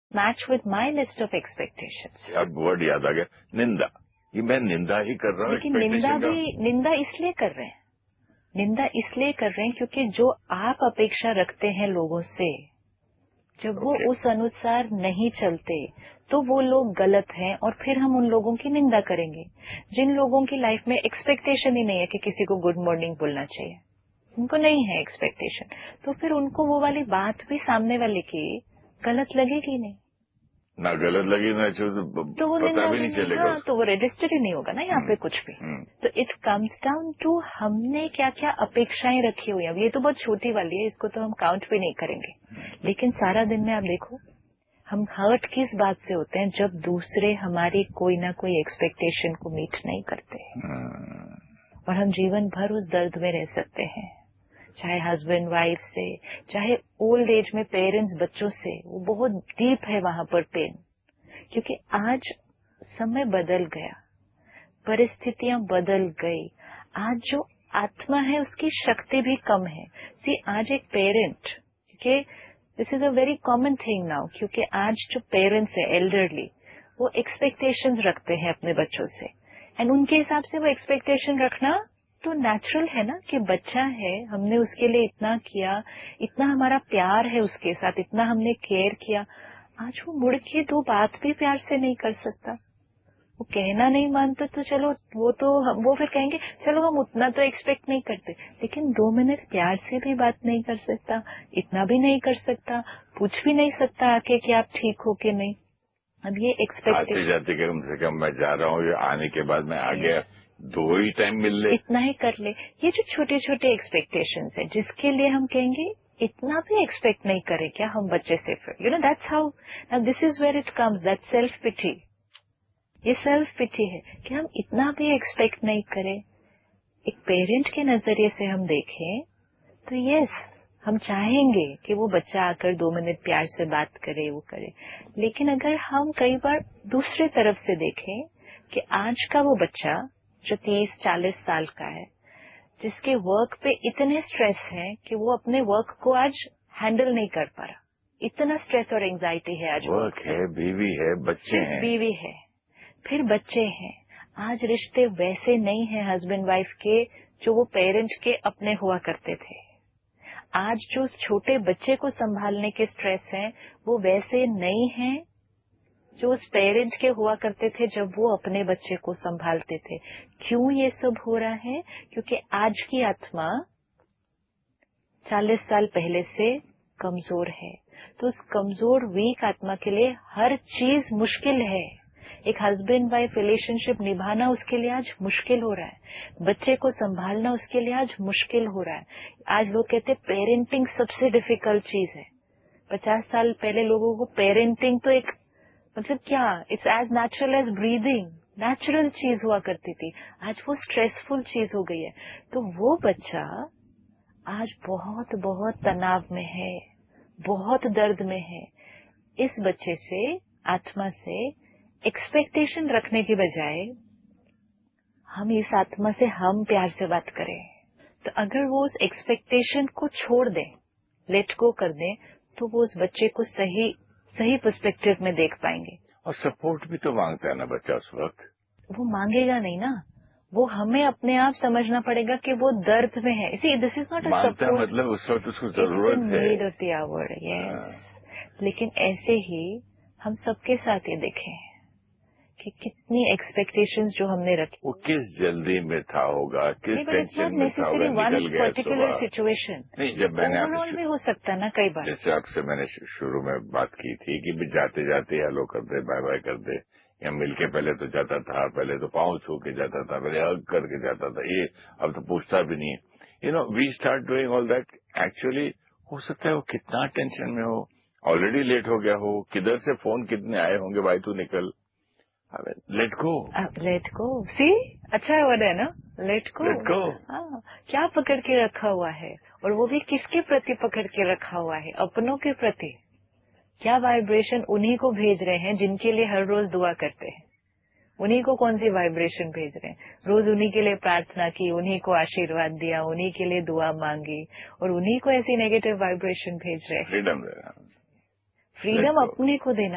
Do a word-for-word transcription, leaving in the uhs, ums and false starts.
Match with my list of expectations. अब word याद आ गया, निंदा। ये मैं निंदा ही कर रहा हूँ। लेकिन निंदा भी निंदा इसलिए कर रहे हैं, निंदा इसलिए कर रहे हैं क्योंकि जो आप अपेक्षा रखते हैं लोगों से, जब वो okay. उस अनुसार नहीं चलते तो वो लोग गलत हैं और फिर हम उन लोगों की निंदा करेंगे। जिन लोगों की लाइफ में एक्सपेक्टेशन ही नहीं है कि किसी को गुड मॉर्निंग बोलना चाहिए, उनको नहीं है एक्सपेक्टेशन, तो फिर उनको वो वाली बात भी सामने वाले की गलत लगेगी नहीं, ना गलत लगी ना तो, तो वो पता भी नहीं चलेगा। हाँ, तो वो रजिस्टर ही नहीं होगा ना यहाँ पे कुछ भी। तो इट कम्स डाउन टू हमने क्या क्या अपेक्षाएं रखी हुई हैं। ये तो बहुत छोटी वाली है, इसको तो हम काउंट भी नहीं करेंगे, लेकिन सारा दिन में आप देखो हम हर्ट किस बात से होते हैं, जब दूसरे हमारी कोई ना कोई एक्सपेक्टेशन को मीट नहीं करते और हम जीवन भर उस दर्द में रह सकते हैं, चाहे हस्बैंड वाइफ से, चाहे ओल्ड एज में पेरेंट्स बच्चों से। वो बहुत डीप है वहां पर पेन, क्योंकि आज समय बदल गया, परिस्थितियां बदल गई। आज जो आत्मा है उसकी शक्ति भी कम है। सी आज एक पेरेंट, क्योंकि this is a very common thing now, क्योंकि आज जो पेरेंट्स है एल्डरली, वो एक्सपेक्टेशंस रखते हैं अपने बच्चों से, एंड उनके हिसाब से वो एक्सपेक्टेशन रखना तो नेचुरल है ना, कि बच्चा है, हमने उसके लिए इतना किया, इतना हमारा प्यार है उसके साथ, इतना हमने केयर किया। आज वो मुड़ के दो बात भी प्यार से नहीं कर सकता, वो कहना नहीं मानता तो चलो वो तो वो फिर कहेंगे चलो हम उतना तो एक्सपेक्ट नहीं करते, लेकिन दो मिनट प्यार से भी बात नहीं कर सकता, इतना भी नहीं कर सकता, पूछ भी नहीं सकता आके कि आप ठीक हो कि नहीं। अब ये एक्सपेक्टेशन आते जाते कम से कम मैं जा रहा हूँ, आने के बाद मैं आ गया, दो ही टाइम मिल ले, इतना ही कर ले। ये जो छोटे छोटे एक्सपेक्टेशंस है जिसके लिए हम कहेंगे इतना भी एक्सपेक्ट नहीं करें क्या हम बच्चे से, फिर you know that's how now this is where it comes, that self पिटी। ये सेल्फ पिटी है कि हम इतना भी एक्सपेक्ट नहीं करें। एक पेरेंट के नजरिए से हम देखें तो यस, हम चाहेंगे कि वो बच्चा आकर दो मिनट प्यार से बात करे, वो करे, लेकिन अगर हम कई बार दूसरे तरफ से देखें कि आज का वो बच्चा जो तीस चालीस साल का है, जिसके वर्क पे इतने स्ट्रेस है कि वो अपने वर्क को आज हैंडल नहीं कर पा रहा, इतना स्ट्रेस और एंजाइटी है आज, वर्क है, बीवी है, बच्चे हैं, बीवी है, फिर बच्चे हैं। आज रिश्ते वैसे नहीं हैं हस्बैंड वाइफ के जो वो पेरेंट्स के अपने हुआ करते थे। आज जो उस छोटे बच्चे को संभालने के स्ट्रेस हैं वो वैसे नहीं हैं जो उस पेरेंट्स के हुआ करते थे जब वो अपने बच्चे को संभालते थे। क्यों ये सब हो रहा है? क्योंकि आज की आत्मा चालीस साल पहले से कमजोर है, तो उस कमजोर वीक आत्मा के लिए हर चीज मुश्किल है। एक हस्बैंड वाइफ रिलेशनशिप निभाना उसके लिए आज मुश्किल हो रहा है, बच्चे को संभालना उसके लिए आज मुश्किल हो रहा है। आज लोग कहते हैं पेरेंटिंग सबसे डिफिकल्ट चीज है। पचास साल पहले लोगों को पेरेंटिंग तो एक मतलब क्या, it's as natural as breathing, natural चीज हुआ करती थी। आज वो स्ट्रेसफुल चीज हो गई है। तो वो बच्चा आज बहुत बहुत तनाव में है, बहुत दर्द में है। इस बच्चे से, आत्मा से एक्सपेक्टेशन रखने की बजाय हम इस आत्मा से हम प्यार से बात करें, तो अगर वो उस एक्सपेक्टेशन को छोड़ दें, लेट गो कर दें, तो वो उस बच्चे को सही सही पर्सपेक्टिव में देख पाएंगे। और सपोर्ट भी तो मांगता है ना बच्चा उस वक्त। वो मांगेगा नहीं ना, वो हमें अपने आप समझना पड़ेगा कि वो दर्द में है। इसी this is not a support, मतलब उस वक्त उसको जरूरत है, need of the our, yes. लेकिन ऐसे ही हम सबके साथ ये देखें कि कितनी एक्सपेक्टेशंस जो हमने रखी, वो किस जल्दी में था होगा, किस टेंशन में था होगा, निकल गया पर्टिकुलर सिचुएशन। नहीं, जब मैंने ओवरऑल भी हो सकता ना कई बार, जैसे आपसे मैंने शुरू में बात की थी कि भी जाते जाते हेलो कर दे, बाय बाय कर दे, या मिलके पहले तो जाता था, पहले तो पाँव छू के जाता था, पहले हग करके जाता था, ये अब तो पूछता भी नहीं है। You know we start doing all that. Actually हो सकता है वो कितना टेंशन में हो, ऑलरेडी लेट हो गया हो, किधर से फोन कितने आए होंगे, भाई तू निकल, लेट गो, लेट गो। सी अच्छा वर्ड है ना, लेट गो। Let go. हाँ, क्या पकड़ के रखा हुआ है, और वो भी किसके प्रति पकड़ के रखा हुआ है? अपनों के प्रति। क्या वाइब्रेशन उन्हीं को भेज रहे हैं जिनके लिए हर रोज दुआ करते हैं? उन्हीं को कौन सी वाइब्रेशन भेज रहे हैं? रोज उन्हीं के लिए प्रार्थना की, उन्हीं को आशीर्वाद दिया, उन्हीं के लिए दुआ मांगी, और उन्हीं को ऐसी नेगेटिव वाइब्रेशन भेज रहे हैं। फ्रीडम फ्रीडम अपने को देना